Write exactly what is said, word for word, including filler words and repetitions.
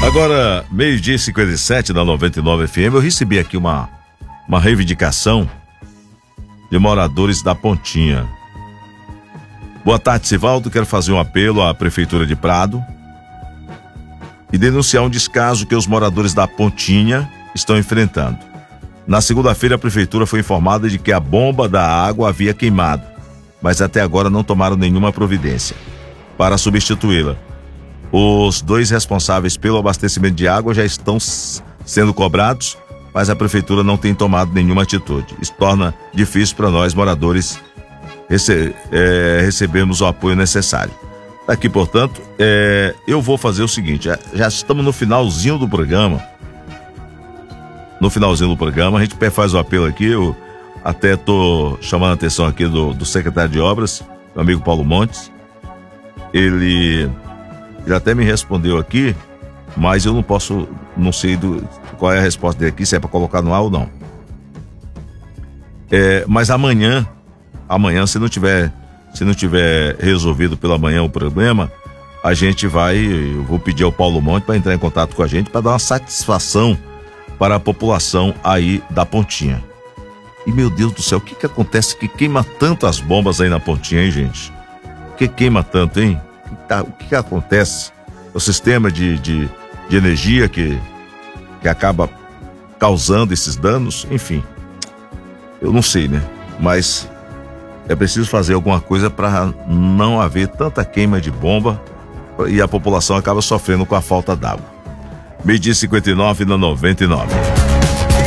Agora, meio-dia e cinquenta e sete da noventa e nove F M, eu recebi aqui uma, uma reivindicação de moradores da Pontinha. Boa tarde, Sivaldo. Quero fazer um apelo à Prefeitura de Prado e denunciar um descaso que os moradores da Pontinha estão enfrentando. Na segunda-feira, a Prefeitura foi informada de que a bomba da água havia queimado, mas até agora não tomaram nenhuma providência para substituí-la. Os dois responsáveis pelo abastecimento de água já estão sendo cobrados, mas a Prefeitura não tem tomado nenhuma atitude. Isso torna difícil para nós, moradores, rece é, recebermos o apoio necessário. Aqui, portanto, é, eu vou fazer o seguinte, já, já estamos no finalzinho do programa, no finalzinho do programa, a gente faz o apelo aqui, eu até tô chamando a atenção aqui do, do secretário de obras, meu amigo Paulo Montes, ele... Ele até me respondeu aqui, mas eu não posso, não sei do, qual é a resposta dele aqui, se é para colocar no ar ou não. É, mas amanhã, amanhã, se não tiver, se não tiver resolvido pela manhã o problema, a gente vai, eu vou pedir ao Paulo Monte para entrar em contato com a gente para dar uma satisfação para a população aí da Pontinha. E meu Deus do céu, o que que acontece que queima tanto as bombas aí na Pontinha, hein, gente? O que queima tanto, hein? O que, que acontece? O sistema de, de, de energia que, que acaba causando esses danos, enfim, eu não sei, né? Mas é preciso fazer alguma coisa para não haver tanta queima de bomba e a população acaba sofrendo com a falta d'água. meio-dia e cinquenta e nove na noventa e nove.